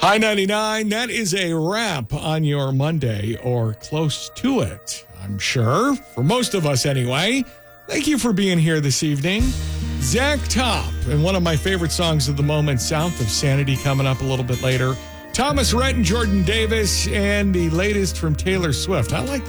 High 99, that is a wrap on your Monday, or close to it, I'm sure, for most of us anyway. Thank you for being here this evening. Zach Top, and one of my favorite songs of the moment, South of Sanity, coming up a little bit later. Thomas Rhett and Jordan Davis, and the latest from Taylor Swift. I like